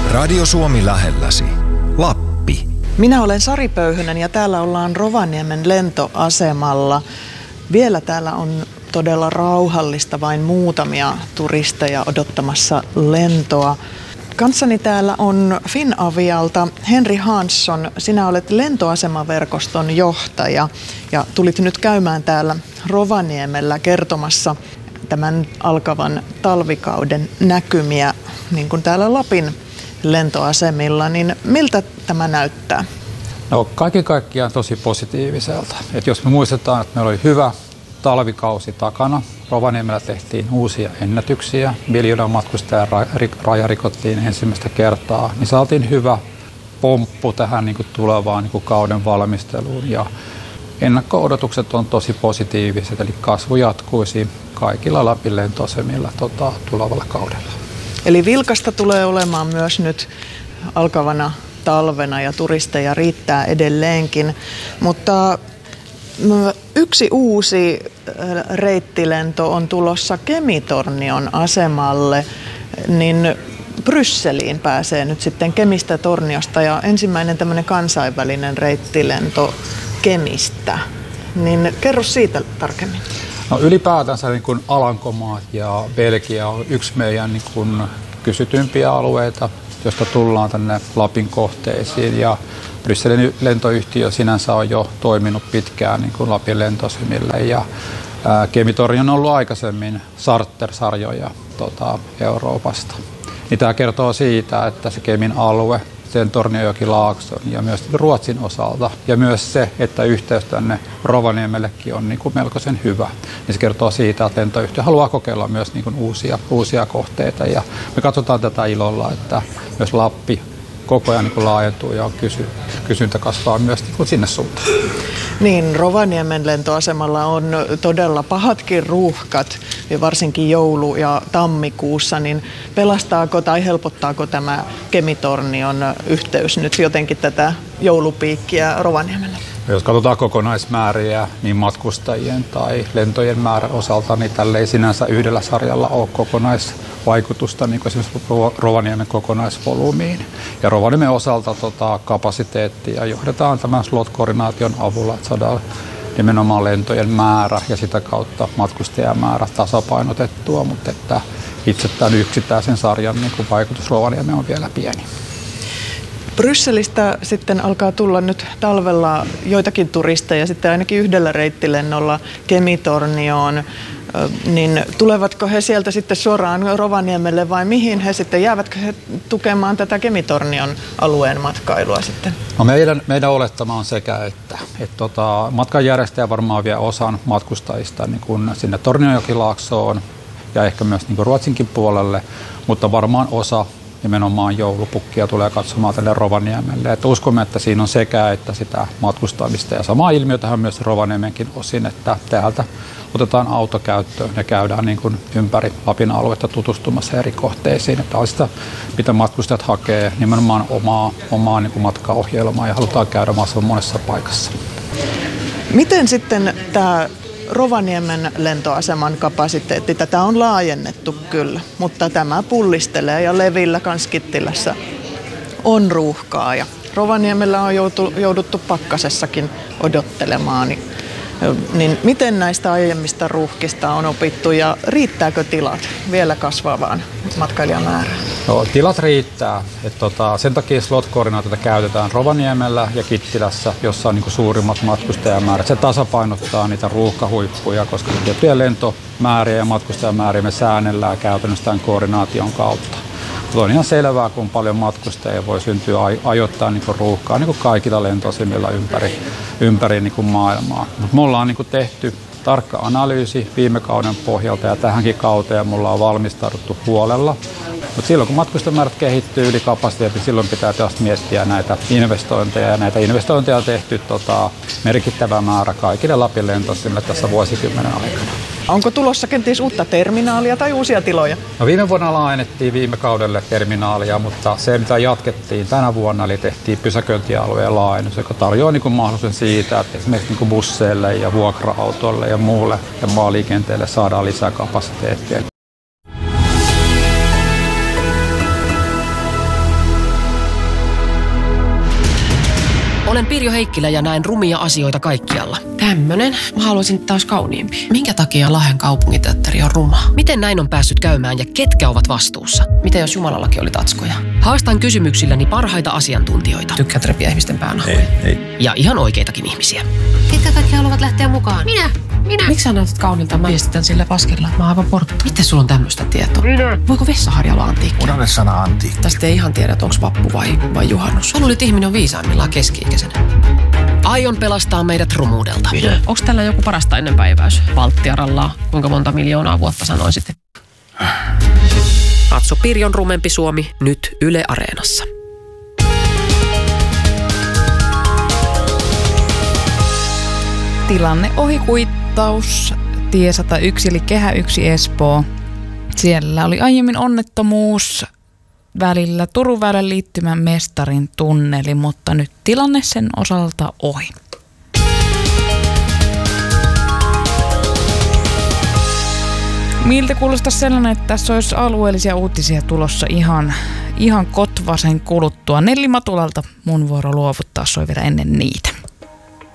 Radio Suomi lähelläsi. Lappi. Minä olen Sari Pöyhönen ja täällä ollaan Rovaniemen lentoasemalla. Vielä täällä on todella rauhallista, vain muutamia turisteja odottamassa lentoa. Kanssani täällä on Finavialta Henri Hansson. Sinä olet lentoasemaverkoston johtaja ja tulit nyt käymään täällä Rovaniemellä kertomassa tämän alkavan talvikauden näkymiä, niin kuin täällä Lapin lentoasemilla. Niin miltä tämä näyttää? No, kaiken kaikkiaan tosi positiiviselta. Et jos me muistetaan, että meillä oli hyvä talvikausi takana, Rovaniemellä tehtiin uusia ennätyksiä, 1 miljoonan matkustajan raja rikottiin ensimmäistä kertaa, niin saatiin hyvä pomppu tähän niin kuin tulevaan niin kuin kauden valmisteluun ja ennakko-odotukset on tosi positiiviset, eli kasvu jatkuisi kaikilla Lapin lentoasemilla tulevalla kaudella. Eli vilkasta tulee olemaan myös nyt alkavana talvena ja turisteja riittää edelleenkin, mutta yksi uusi reittilento on tulossa Kemi-Tornion asemalle, niin Brysseliin pääsee nyt sitten Kemistä Torniosta ja ensimmäinen tämmöinen kansainvälinen reittilento Kemistä. Niin kerro siitä tarkemmin. No, ylipäätänsä niin kuin Alankomaat ja Belgia on yksi meidän niin kuin kysytympiä alueita, josta tullaan tänne Lapin kohteisiin. Ja Brysselin lentoyhtiö sinänsä on jo toiminut pitkään niin kuin Lapin lentoasemille. Ja Kemi-Tornio on ollut aikaisemmin charter-sarjoja Euroopasta. Niin tämä kertoo siitä, että se Kemin alue, sen Tornionjoki-laakson ja myös Ruotsin osalta ja myös se, että yhteys tänne Rovaniemellekin on niin kuin melkoisen hyvä. Niin se kertoo siitä, että lentoyhtiö haluaa kokeilla myös niin kuin uusia kohteita ja me katsotaan tätä ilolla, että myös Lappi koko ajan niin kuin laajentuu ja kysyntä kasvaa myös niin kuin sinne suuntaan. Niin, Rovaniemen lentoasemalla on todella pahatkin ruuhkat, varsinkin joulu- ja tammikuussa, niin pelastaako tai helpottaako tämä Kemi-Tornion yhteys nyt jotenkin tätä joulupiikkiä Rovaniemelle? Jos katsotaan kokonaismääriä niin matkustajien tai lentojen määrän osalta, niin tälle ei sinänsä yhdellä sarjalla ole kokonaisvaikutusta niin kuin esimerkiksi Rovaniemen kokonaisvolyymiin. Ja Rovaniemen osalta kapasiteettia johdetaan tämän slot-koordinaation avulla, että saadaan nimenomaan lentojen määrä ja sitä kautta matkustajamäärä tasapainotettua, mutta että itse tämän yksittäisen sarjan niin kuin vaikutus Rovaniemeen on vielä pieni. Brysselistä sitten alkaa tulla nyt talvella joitakin turisteja, sitten ainakin yhdellä reittilennolla Kemi-Tornioon, niin tulevatko he sieltä sitten suoraan Rovaniemelle vai mihin he sitten, jäävätkö he tukemaan tätä Kemi-Tornion alueen matkailua sitten? No meidän olettama on sekä, että matkanjärjestäjä varmaan vie osan matkustajista niin kuin sinne Tornionjokilaaksoon ja ehkä myös niin kuin Ruotsinkin puolelle, mutta varmaan osa nimenomaan joulupukkia tulee katsomaan tänne Rovaniemelle. Että uskomme, että siinä on sekä että sitä matkustamista ja sama ilmiö tähän myös Rovaniemenkin osin, että täältä otetaan auto käyttöön ja käydään niin kuin ympäri Lapin aluetta tutustumassa eri kohteisiin. Että on sitä, mitä matkustajat hakee, nimenomaan omaa niin kuin matkaohjelmaa ja halutaan käydä maassa monessa paikassa. Miten sitten tämä Rovaniemen lentoaseman kapasiteetti, tätä on laajennettu kyllä, mutta tämä pullistelee ja Levillä kans Kittilässä on ruuhkaa ja Rovaniemellä on jouduttu pakkasessakin odottelemaan. Niin miten näistä aiemmista ruuhkista on opittu ja riittääkö tilat vielä kasvavaan matkailijamäärään? No, tilat riittää. Sen takia slot-koordinaatiota käytetään Rovaniemellä ja Kittilässä, jossa on niin kuin suurimmat matkustajamäärät. Se tasapainottaa niitä ruuhkahuippuja, koska tiettyjä lentomääriä ja matkustajamääriä me säännellään käytännössä tämän koordinaation kautta. Mutta on ihan selvää, kun paljon matkustajia voi syntyä ajoittain niin kuin ruuhkaa niin kuin kaikilla lentoasemilla ympäri niin kuin maailmaa. Mut me ollaan niin kuin tehty tarkka analyysi viime kauden pohjalta ja tähänkin kauteen me ollaan valmistauduttu huolella. Mutta silloin kun matkustajamäärät kehittyy yli kapasiteetin, silloin pitää taas miettiä näitä investointeja. Ja näitä investointeja on tehty merkittävä määrä kaikille Lapin lentoasemille tässä vuosikymmenen aikana. Onko tulossa kenties uutta terminaalia tai uusia tiloja? No, viime vuonna laajennettiin viime kaudelle terminaalia, mutta se mitä jatkettiin tänä vuonna, eli tehtiin pysäköintialueen laajennus, joka tarjoaa niin kuin mahdollisuuden siitä, että esimerkiksi niin kuin busseille ja vuokra-autoille ja muulle ja maaliikenteelle saadaan lisää kapasiteettia. Olen Pirjo Heikkilä ja näen rumia asioita kaikkialla. Tämmönen. Mä haluaisin taas kauniimpi. Minkä takia Lahden kaupunginteatteri on ruma? Miten näin on päässyt käymään ja ketkä ovat vastuussa? Mitä jos Jumalallakin oli tatskoja? Haastan kysymyksilläni parhaita asiantuntijoita. Tykkäät repiä ihmisten päänahoja? Ei. Ja ihan oikeitakin ihmisiä. Ketkä kaikki haluavat lähteä mukaan? Minä. Miksi sä näytät kaunilta? Mä viestitän sillä paskella, että mä oon aivan portta. Miten sulla on tämmöistä tietoa? Voiko vessaharja olla antiikki? Unohda sana antiikki. Tästä ei ihan tiedä, että onko vappu vai juhannus. Mä luulin, että ihminen on viisaimmillaan keski-ikäisenä. Aion pelastaa meidät rumuudelta. Onko tällä joku parasta ennenpäiväys? Valttiarallaa. Kuinka monta miljoonaa vuotta sanoisit? Katso Pirjon rumempi Suomi nyt Yle Areenassa. Tilanne ohikuittaus, tie 101 eli Kehä 1 Espoo. Siellä oli aiemmin onnettomuus välillä Turun väylän liittymän Mestarin tunneli, mutta nyt tilanne sen osalta ohi. Miltä kuulostaa sellainen, että tässä olisi alueellisia uutisia tulossa ihan kotvasen kuluttua. Nelli Matulalta mun vuoro luovuttaa, soi vielä ennen niitä.